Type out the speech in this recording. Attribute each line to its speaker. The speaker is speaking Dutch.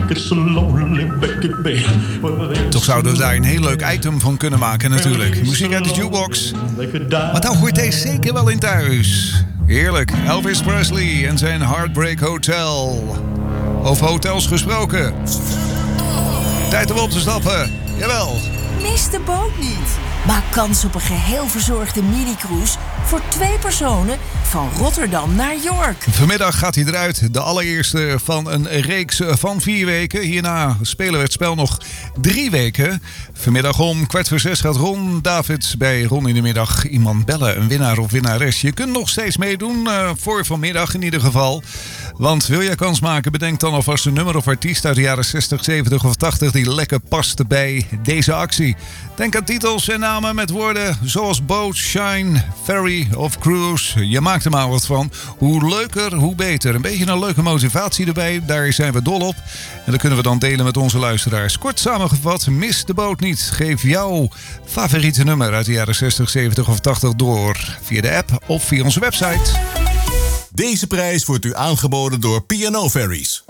Speaker 1: Toch zouden we daar een heel leuk item van kunnen maken natuurlijk. Muziek uit de jukebox. Maar dan hoort deze zeker wel in thuis. Heerlijk. Elvis Presley en zijn Heartbreak Hotel. Over hotels gesproken. Tijd om op te stappen. Jawel.
Speaker 2: Mis de boot niet. Maak kans op een geheel verzorgde mini-cruise voor 2 personen van Rotterdam naar York.
Speaker 1: Vanmiddag gaat hij eruit. De allereerste van een reeks van 4 weken. Hierna spelen we het spel nog 3 weken. Vanmiddag om 5:45 gaat Ron Davids bij Ron in de middag iemand bellen. Een winnaar of winnares. Je kunt nog steeds meedoen. Voor vanmiddag in ieder geval. Want wil jij kans maken, bedenk dan alvast een nummer of artiest uit de jaren 60, 70 of 80 die lekker past bij deze actie. Denk aan titels en namen met woorden zoals boat, shine, ferry of cruise. Je maakt er maar wat van. Hoe leuker, hoe beter. Een beetje een leuke motivatie erbij. Daar zijn we dol op. En dat kunnen we dan delen met onze luisteraars. Kort samengevat, mis de boot niet. Geef jouw favoriete nummer uit de jaren 60, 70 of 80 door. Via de app of via onze website.
Speaker 3: Deze prijs wordt u aangeboden door P&O Ferries.